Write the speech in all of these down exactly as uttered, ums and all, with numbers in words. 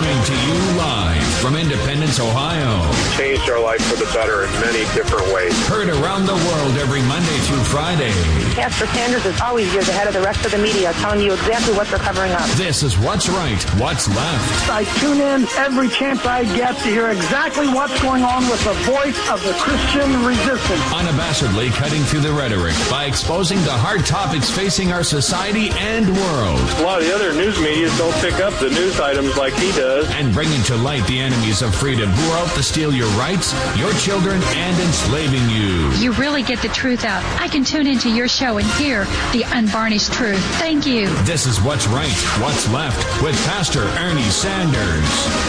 Coming to you live from Independence, Ohio. Changed our life for the better in many different ways. Heard around the world every Monday through Friday. Pastor Sanders is always years ahead of the rest of the media, telling you exactly what they're covering up. This is What's Right, What's Left. I tune in every chance I get to hear exactly what's going on with the voice of the Christian resistance. Unabashedly cutting through the rhetoric by exposing the hard topics facing our society and world. A lot of the other news media don't pick up the news items like he does. And bringing to light the enemies of freedom who are out to steal your rights, your children, and enslaving you. You really get the truth out. I can tune into your show and hear the unvarnished truth. Thank you. This is What's Right, What's Left with Pastor Ernie Sanders.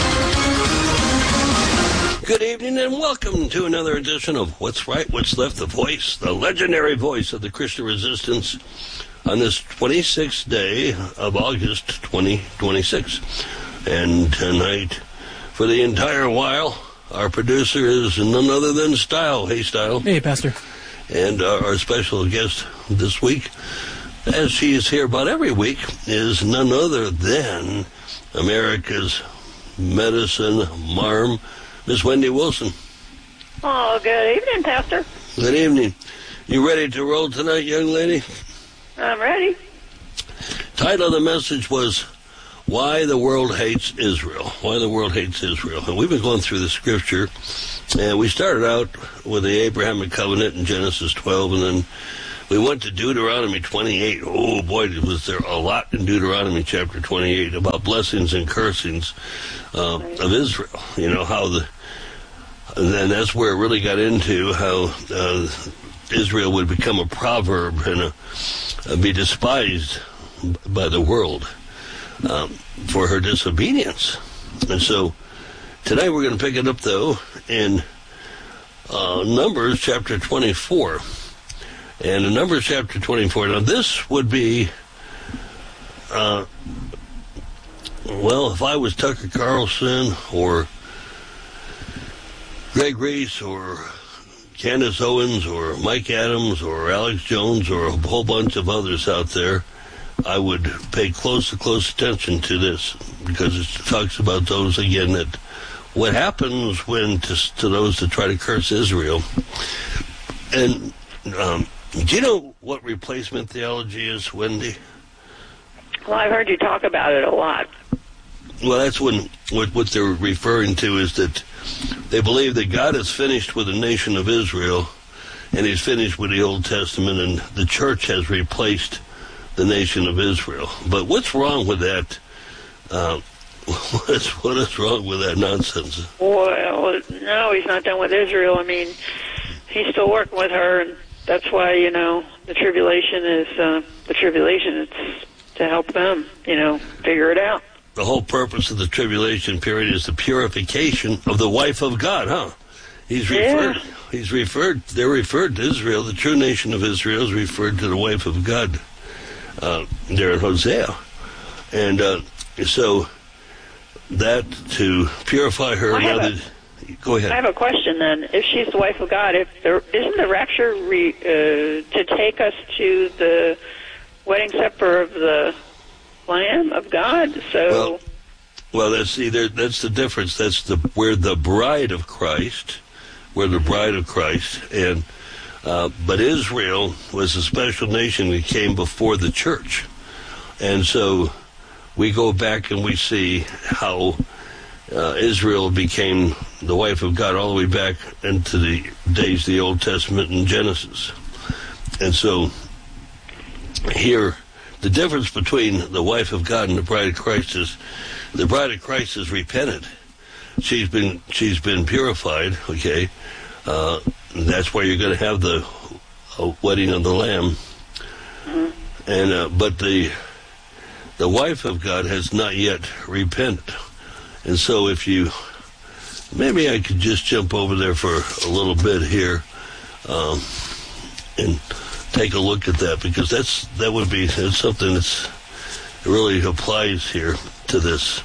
Good evening and welcome to another edition of What's Right, What's Left, the voice, the legendary voice of the Christian resistance on this twenty-sixth day of August twenty twenty-six. And tonight, for the entire while, our producer is none other than Style. Hey, Style. Hey, Pastor. And uh, our special guest this week, as she is here about every week, is none other than America's medicine marm, Miss Wendy Wilson. Oh, good evening, Pastor. Good evening. You ready to roll tonight, young lady? I'm ready. Title of the message was Why the World Hates Israel. Why the World Hates Israel. And we've been going through the scripture, and we started out with the Abrahamic covenant in Genesis twelve, and then we went to Deuteronomy twenty-eight. Oh, boy, was there a lot in Deuteronomy chapter twenty-eight about blessings and cursings uh, of Israel. You know, how the, and then that's where it really got into how uh, Israel would become a proverb and a, uh, be despised by the world um, for her disobedience. And so tonight we're going to pick it up, though, in uh, Numbers chapter twenty-four. And in Numbers chapter twenty-four, now this would be, uh, well, if I was Tucker Carlson or Greg Reese or Candace Owens or Mike Adams or Alex Jones or a whole bunch of others out there, I would pay close, close attention to this, because it talks about those, again, that what happens when to, to those that try to curse Israel. And um, do you know what replacement theology is, Wendy? Well, I've heard you talk about it a lot. Well, that's when what, what they're referring to is that they believe that God is finished with the nation of Israel, and he's finished with the Old Testament, and the church has replaced the nation of Israel. But what's wrong with that? Uh, what's, what is wrong with that nonsense? Well, no, he's not done with Israel. I mean, he's still working with her, and that's why, you know, the tribulation is uh, the tribulation. It's to help them, you know, figure it out. The whole purpose of the tribulation period is the purification of the wife of God, huh? He's referred, yeah. he's referred, they're referred to Israel, the true nation of Israel is referred to the wife of God uh, there in Hosea. And uh, so that to purify her, now that, go ahead. I have a question then. If she's the wife of God, if there, isn't the rapture re, uh, to take us to the wedding supper of the Lamb of God? So, well, well, that's see, there, that's the difference. That's the we're the bride of Christ. We're the bride of Christ, and uh, but Israel was a special nation that came before the church, and so we go back and we see how uh, Israel became the wife of God all the way back into the days of the Old Testament in Genesis, and so here. The difference between the wife of God and the bride of Christ is the bride of Christ has repented. She's been she's been purified, okay? Uh, that's why you're going to have the uh, wedding of the Lamb. Mm-hmm. And uh, but the the wife of God has not yet repented. And so if you, maybe I could just jump over there for a little bit here um, and take a look at that, because that's that would be that's something that's it really applies here to this.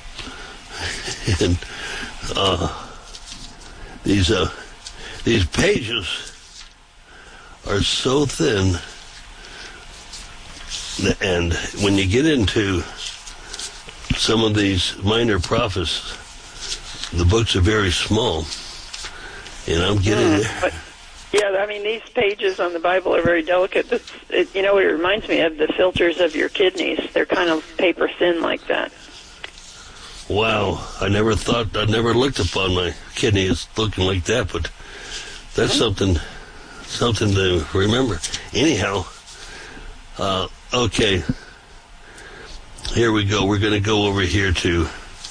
And uh, these uh, these pages are so thin, and when you get into some of these minor prophets, the books are very small, and I'm getting mm, there. But, yeah, I mean, these pages on the Bible are very delicate. It's, it, you know, it reminds me of the filters of your kidneys. They're kind of paper thin like that. Wow, I never thought, I never looked upon my kidney as looking like that, but that's mm-hmm. something, something to remember. Anyhow, uh, okay, here we go. We're going to go over here to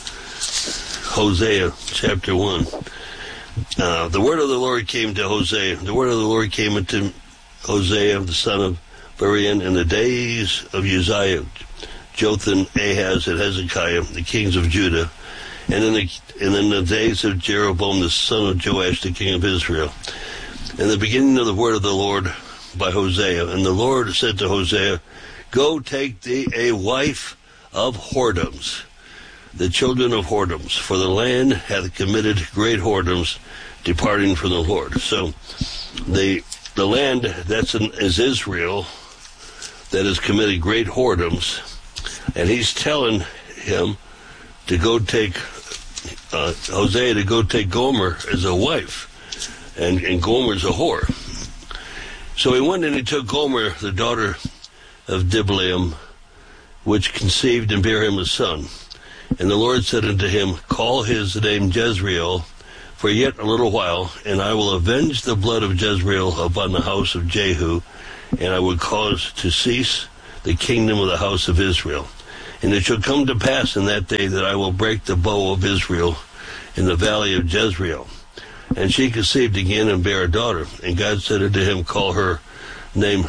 Hosea chapter one. Uh, the word of the Lord came to Hosea. The word of the Lord came into Hosea, the son of Berean, in the days of Uzziah, Jotham, Ahaz, and Hezekiah, the kings of Judah, and in the and in the days of Jeroboam, the son of Joash, the king of Israel. In the beginning of the word of the Lord by Hosea, and the Lord said to Hosea, "Go take thee a wife of whoredoms, the children of whoredoms, for the land hath committed great whoredoms, departing from the Lord." So the the land that's in, is Israel that has committed great whoredoms, and he's telling him to go take uh, Hosea to go take Gomer as a wife, and, and Gomer's a whore. So he went and he took Gomer, the daughter of Diblaim, which conceived and bare him a son. And the Lord said unto him, "Call his name Jezreel, for yet a little while, and I will avenge the blood of Jezreel upon the house of Jehu, and I will cause to cease the kingdom of the house of Israel. And it shall come to pass in that day that I will break the bow of Israel in the valley of Jezreel." And she conceived again and bare a daughter. And God said unto him, "Call her name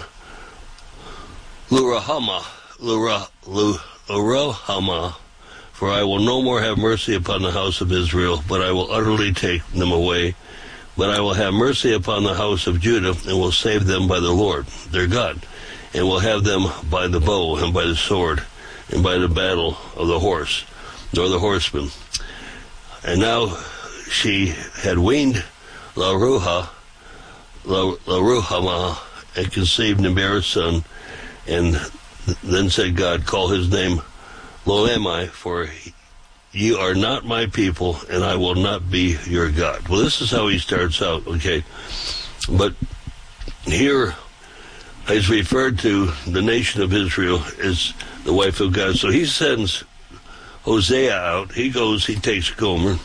Lurahama, Lura, Lurahama, for I will no more have mercy upon the house of Israel, but I will utterly take them away. But I will have mercy upon the house of Judah, and will save them by the Lord, their God, and will have them by the bow, and by the sword, and by the battle of the horse, nor the horseman." And now she had weaned Laruha, Laruhama, and conceived and bare a son. And then said God, "Call his name Lo-ammi, for ye are not my people, and I will not be your God." Well, this is how he starts out, okay? But here he's referred to the nation of Israel as the wife of God. So he sends Hosea out. He goes, he takes Gomer,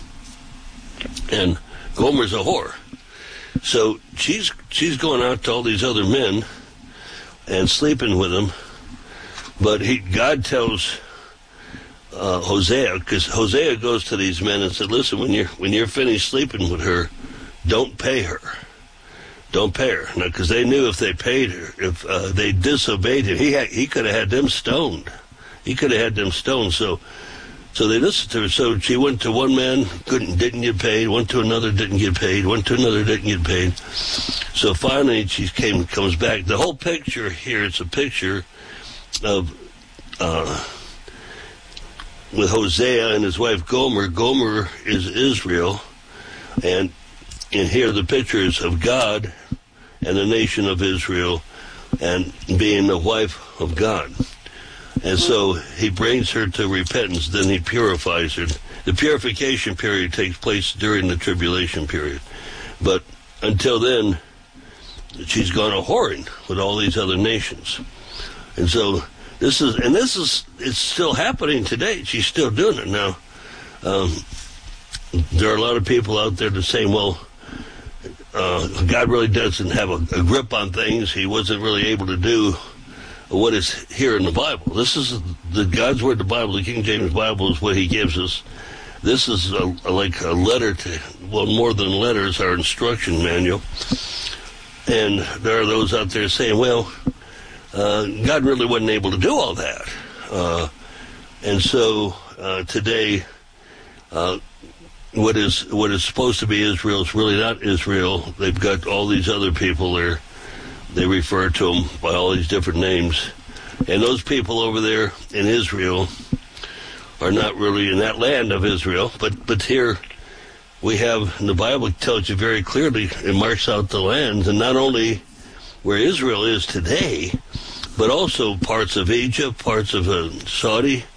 and Gomer's a whore. So she's she's going out to all these other men and sleeping with them. But he God tells uh, Hosea, because Hosea goes to these men and said, "Listen, when you're when you're finished sleeping with her, don't pay her. Don't pay her." Now, because they knew if they paid her, if uh, they disobeyed him, he had, he could have had them stoned. He could have had them stoned. So, so they listened to her. So she went to one man, couldn't, didn't get paid. Went to another, didn't get paid. Went to another, didn't get paid. So finally, she came, comes back. The whole picture here, it's a picture of uh, with Hosea and his wife Gomer. Gomer is Israel, and and here the pictures of God and the nation of Israel and being the wife of God. And so he brings her to repentance, then he purifies her. The purification period takes place during the tribulation period. But until then, she's gone a whoring with all these other nations. And so this is, and this is, it's still happening today. She's still doing it now. Um, there are a lot of people out there that say, well, uh, God really doesn't have a, a grip on things. He wasn't really able to do what is here in the Bible. This is the God's Word, the Bible. The King James Bible is what he gives us. This is a, a, like a letter to, well, more than letters, our instruction manual. And there are those out there saying, well, uh, God really wasn't able to do all that. Uh, and so uh, today, uh, what is what is supposed to be Israel is really not Israel. They've got all these other people there. They refer to them by all these different names. And those people over there in Israel are not really in that land of Israel. But, but here we have, and the Bible tells you very clearly, it marks out the lands, and not only where Israel is today, but also parts of Egypt, parts of uh, Saudi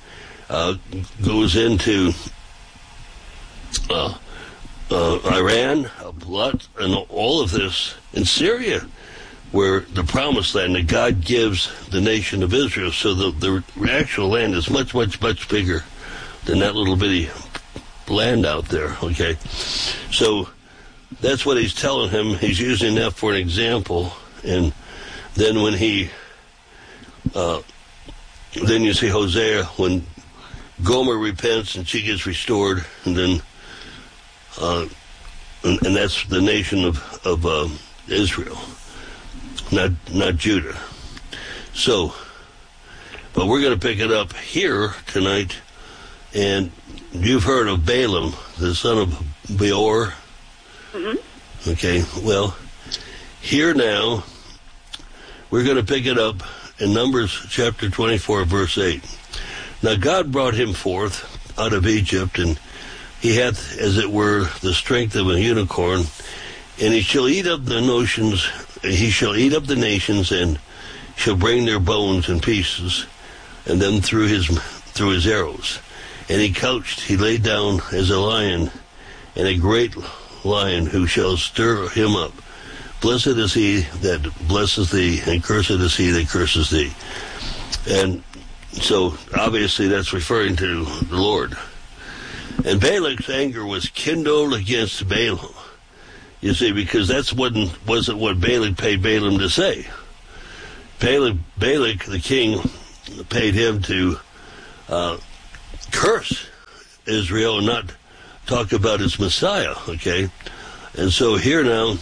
uh, goes into uh, uh, Iran, a lot, and all of this in Syria, where the promised land that God gives the nation of Israel. So the, the actual land is much, much, much bigger than that little bitty land out there, okay? So that's what he's telling him. He's using that for an example. And then when he, uh, then you see Hosea, when Gomer repents and she gets restored, and then, uh, and, and that's the nation of, of uh, Israel, not not Judah. So, but we're going to pick it up here tonight, and you've heard of Balaam, the son of Beor. Mm-hmm. Okay, well, here now, we're going to pick it up in Numbers chapter twenty-four, verse eight. Now God brought him forth out of Egypt, and he hath, as it were, the strength of a unicorn, and he shall eat up the nations, he shall eat up the nations, and shall bring their bones in pieces, and then through his through his arrows. And he couched, he lay down as a lion, and a great lion who shall stir him up. Blessed is he that blesses thee, and cursed is he that curses thee. And so, obviously, that's referring to the Lord. And Balak's anger was kindled against Balaam. You see, because that's what wasn't what Balak paid Balaam to say. Balak, Balak the king, paid him to uh, curse Israel and not talk about his Messiah, okay? And so here now,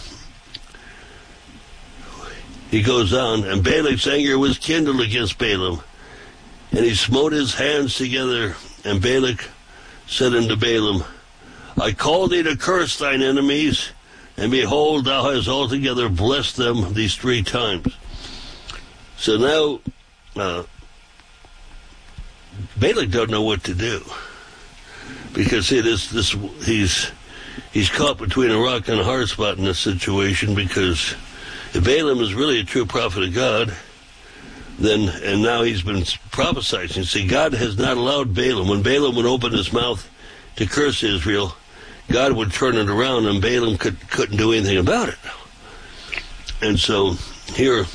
he goes on, and Balak's anger was kindled against Balaam, and he smote his hands together, and Balak said unto Balaam, I call thee to curse thine enemies, and behold, thou hast altogether blessed them these three times. So now, uh, Balak don't know what to do, because see, this, this, he's, he's caught between a rock and a hard spot in this situation, because if Balaam is really a true prophet of God, then, and now he's been prophesying. See, God has not allowed Balaam, when Balaam would open his mouth to curse Israel, God would turn it around, and Balaam could, couldn't do anything about it. And so here,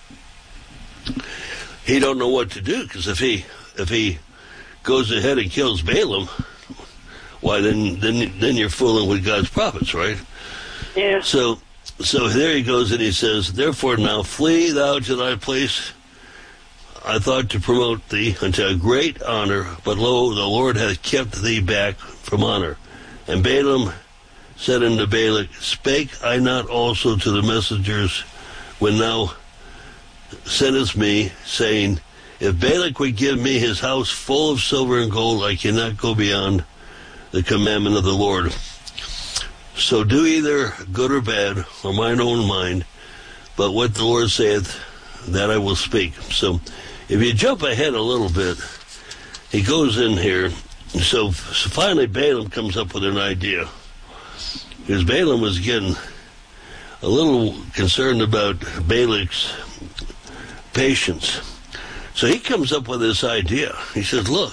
he don't know what to do, because if he if he goes ahead and kills Balaam, why then then then you're fooling with God's prophets, right? Yeah. So so there he goes, and he says, therefore now flee thou to thy place. I thought to promote thee unto a great honor, but lo, the Lord hath kept thee back from honor. And Balaam said unto Balak, spake I not also to the messengers when thou sentest me, saying, if Balak would give me his house full of silver and gold, I cannot go beyond the commandment of the Lord. So do either good or bad, or mine own mind, but what the Lord saith, that I will speak. So if you jump ahead a little bit, he goes in here. So, so finally Balaam comes up with an idea, because Balaam was getting a little concerned about Balak's patience. So he comes up with this idea. He says, look,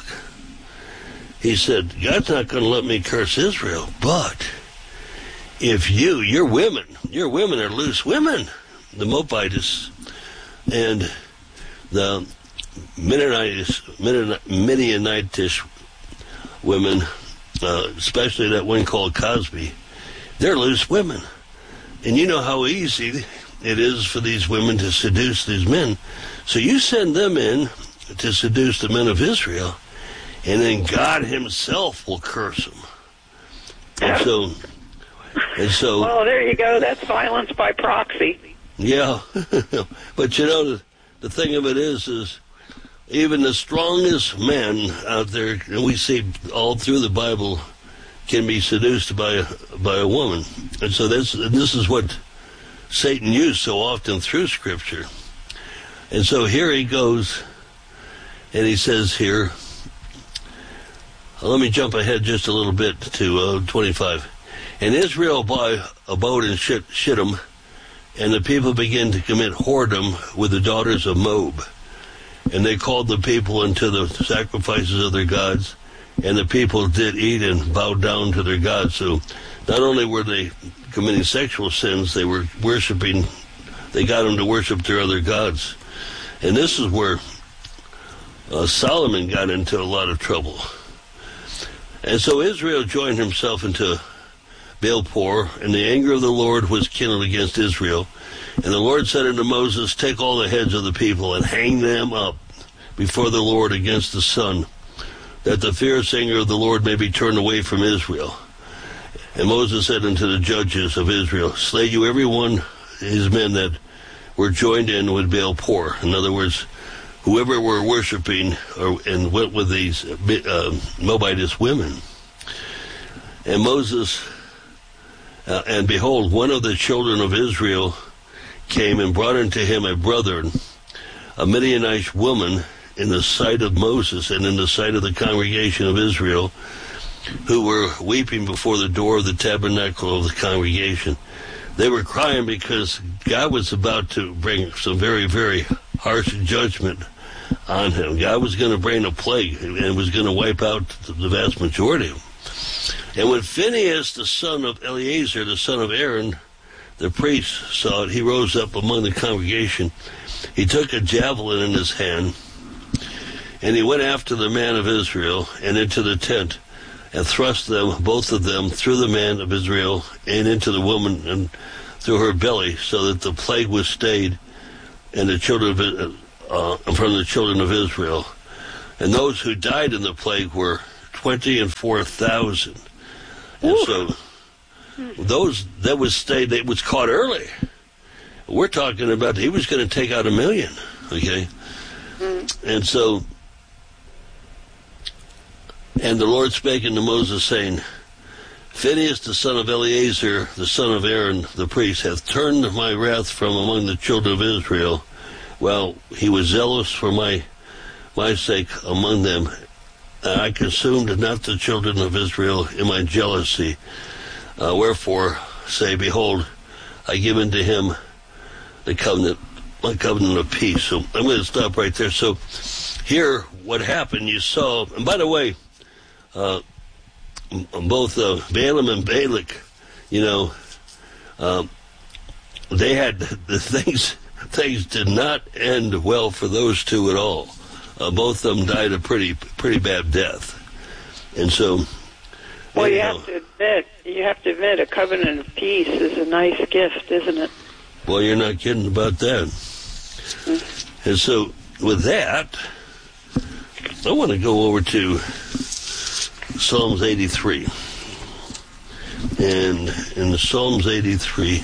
he said, God's not going to let me curse Israel, but if you, your women, your women are loose women, the Moabites and the Midianites, Midianitish women, uh, especially that one called Cosby, they're loose women. And you know how easy it is for these women to seduce these men. So you send them in to seduce the men of Israel, and then God himself will curse them. And so, and so. Well, there you go. That's violence by proxy. Yeah. But you know, the, the thing of it is, is even the strongest men out there, and we see all through the Bible, can be seduced by a, by a woman. And so that's, and this is what Satan used so often through Scripture. And so here he goes, and he says here, let me jump ahead just a little bit to uh, twenty-five. And Israel abode in Shittim, and the people began to commit whoredom with the daughters of Moab. And they called the people unto the sacrifices of their gods, and the people did eat and bowed down to their gods. So not only were they committing sexual sins, they were worshiping, they got them to worship their other gods. And this is where uh, Solomon got into a lot of trouble. And so Israel joined himself into Baal-Peor, and the anger of the Lord was kindled against Israel. And the Lord said unto Moses, take all the heads of the people and hang them up before the Lord against the sun, that the fierce anger of the Lord may be turned away from Israel. And Moses said unto the judges of Israel, slay you every one his men that were joined in with Baal-Peor. In other words, whoever were worshiping or, and went with these uh, Moabitess women. And Moses, uh, and behold, one of the children of Israel came and brought unto him a brother, a Midianite woman, in the sight of Moses and in the sight of the congregation of Israel, who were weeping before the door of the tabernacle of the congregation. They were crying because God was about to bring some very, very harsh judgment on him. God was going to bring a plague and was going to wipe out the vast majority of them. And when Phinehas, the son of Eleazar, the son of Aaron, the priest, saw it, he rose up among the congregation. He took a javelin in his hand, and he went after the man of Israel and into the tent, and thrust them, both of them, through the man of Israel and into the woman and through her belly, so that the plague was stayed, and the children of uh, from the children of Israel. And those who died in the plague were twenty and four thousand. And so those that was stayed, it was caught early. We're talking about he was going to take out a million. Okay, and so. And the Lord spake unto Moses, saying, Phinehas, the son of Eleazar, the son of Aaron, the priest, hath turned my wrath from among the children of Israel, while he was zealous for my my sake among them. And I consumed not the children of Israel in my jealousy. Uh, wherefore, say, behold, I give unto him the covenant, my covenant of peace. So I'm going to stop right there. So here, what happened, you saw, and by the way, Uh, both uh, Balaam and Balak, you know, uh, they had the things. Things did not end well for those two at all. Uh, both of them died a pretty, pretty bad death, and so. Well, and, you uh, have to admit, you have to admit, a covenant of peace is a nice gift, isn't it? Well, you're not kidding about that. Mm-hmm. And so, with that, I want to go over to Psalms eighty-three. And in the Psalms eighty-three,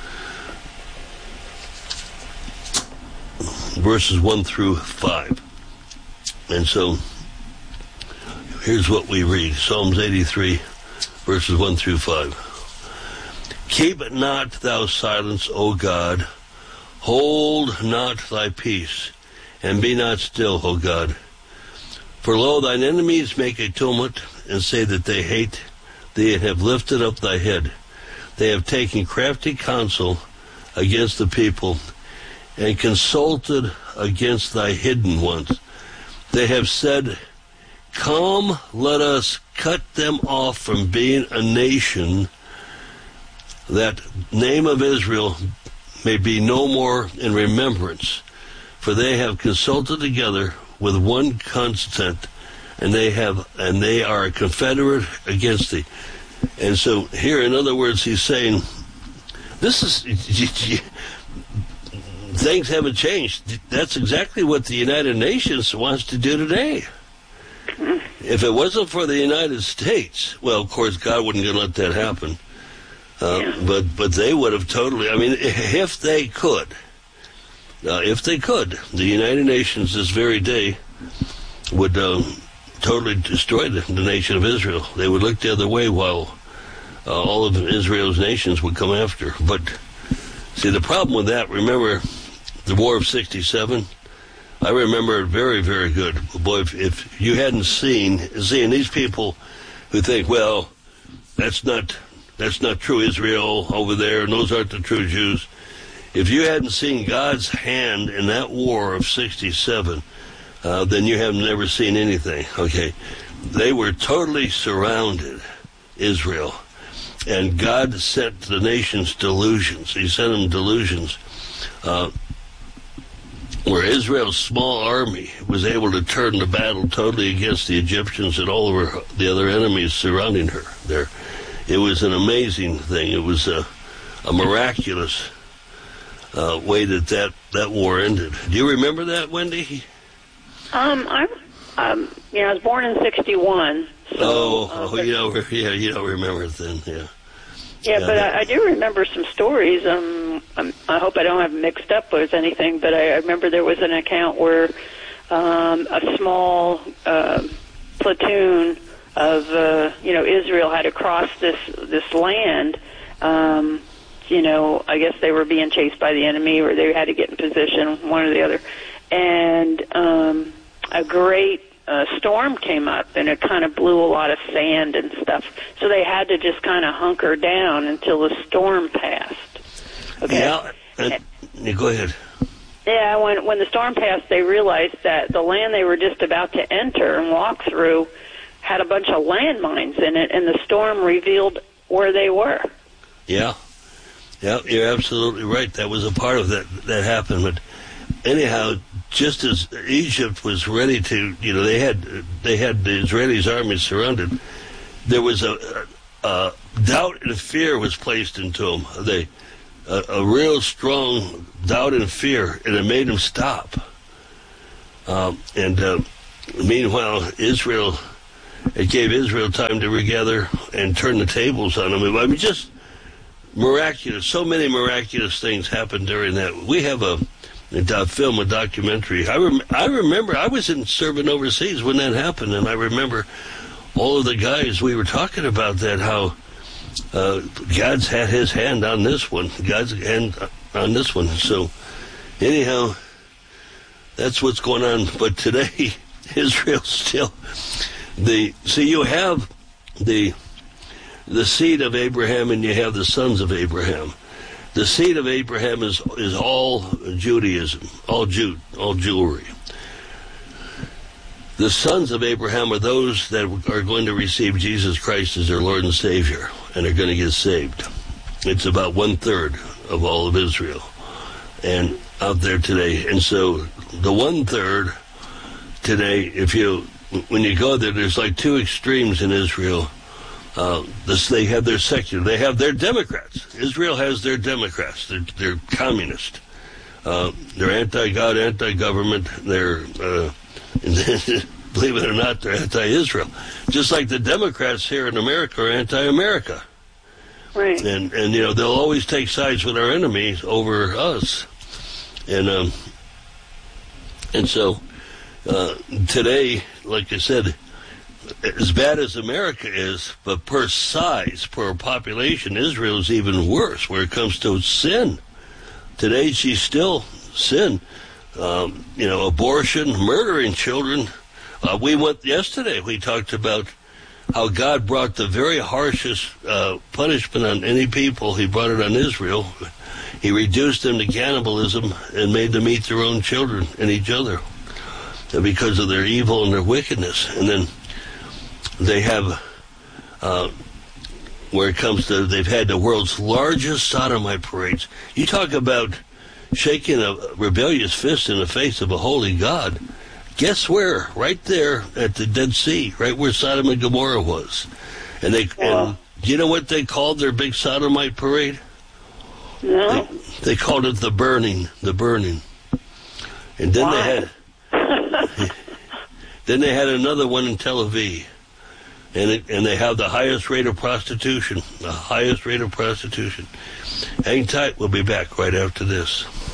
verses one through five. And so, here's what we read. Psalms eighty-three, verses one through five. Keep not thou silence, O God. Hold not thy peace, and be not still, O God. For lo, thine enemies make a tumult, and say that they hate thee, and have lifted up thy head. They have taken crafty counsel against the people, and consulted against thy hidden ones. They have said, come, let us cut them off from being a nation, that name of Israel may be no more in remembrance. For they have consulted together with one consent, and they have, and they are a confederate against thee. And so here, in other words, he's saying, this is, things haven't changed. That's exactly what the United Nations wants to do today. If it wasn't for the United States, well, of course, God wouldn't going to let that happen. Uh, yeah. But but they would have totally, I mean, if they could, uh, if they could, the United Nations this very day would uh, totally destroy the, the nation of Israel. They would look the other way while uh, all of Israel's nations would come after. But, see, the problem with that, remember the War of sixty-seven? I remember it very, very good. Boy, if, if you hadn't seen, seeing these people who think, well, that's not... That's not true Israel over there, and those aren't the true Jews. If you hadn't seen God's hand in that war of sixty-seven, uh, then you have never seen anything. Okay, they were totally surrounded, Israel, and God sent the nations delusions. He sent them delusions, uh, where Israel's small army was able to turn the battle totally against the Egyptians and all of her, the other enemies surrounding her there. It was an amazing thing. It was a, a miraculous uh, way that, that that war ended. Do you remember that, Wendy? Um, I'm, um, you know, I was born in sixty-one. So, oh, uh, oh you know, yeah, you don't remember it then, yeah. Yeah, yeah but that, I, I do remember some stories. Um, I'm, I hope I don't have mixed up with anything, but I, I remember there was an account where um, a small uh, platoon of, uh, you know, Israel had to cross this this land. Um, you know, I guess they were being chased by the enemy, or they had to get in position, one or the other. And um, a great uh, storm came up, and it kind of blew a lot of sand and stuff. So they had to just kind of hunker down until the storm passed. Okay. Yeah, and, yeah, go ahead. Yeah, when when the storm passed, they realized that the land they were just about to enter and walk through had a bunch of landmines in it, and the storm revealed where they were. Yeah, yeah, you're absolutely right. That was a part of that that happened. But anyhow, just as Egypt was ready to, you know, they had they had the Israelis' army surrounded. There was a, a, a doubt and fear was placed into them. They a, a real strong doubt and fear, and it made them stop. Um, and uh, meanwhile, Israel. It gave Israel time to regather and turn the tables on them. I mean, just miraculous. So many miraculous things happened during that. We have a, a film, a documentary. I, rem, I remember I was in serving overseas when that happened, and I remember all of the guys we were talking about that, how uh, God's had his hand on this one. God's hand on this one. So, anyhow, that's what's going on. But today, Israel still... The see, you have the the seed of Abraham, and you have the sons of Abraham. The seed of Abraham is is all Judaism, all Jew, all Jewry. The sons of Abraham are those that are going to receive Jesus Christ as their Lord and Savior, and are going to get saved. It's about one third of all of Israel, and out there today. And so, the one third today, if you When you go there, there's like two extremes in Israel. Uh, this, they have their secular, they have their Democrats. Israel has their Democrats. They're, they're communist. Uh, they're anti-God, anti-government. They're, uh, believe it or not, they're anti-Israel. Just like the Democrats here in America are anti-America. Right. And, and you know, they'll always take sides with our enemies over us. And, um, and so... Uh, today, like I said, as bad as America is, but per size, per population, Israel is even worse where it comes to sin. Today, she's still sin. Um, you know, abortion, murdering children. Uh, we went yesterday, we talked about how God brought the very harshest uh, punishment on any people. He brought it on Israel. He reduced them to cannibalism and made them eat their own children and each other, because of their evil and their wickedness. And then they have, uh, where it comes to, they've had the world's largest sodomite parades. You talk about shaking a rebellious fist in the face of a holy God. Guess where? Right there at the Dead Sea, right where Sodom and Gomorrah was. And they, wow. and do you know what they called their big sodomite parade? No. They, they called it the burning, the burning. And then Why? they had... Then they had another one in Tel Aviv, and it, and they have the highest rate of prostitution, the highest rate of prostitution. Hang tight, we'll be back right after this.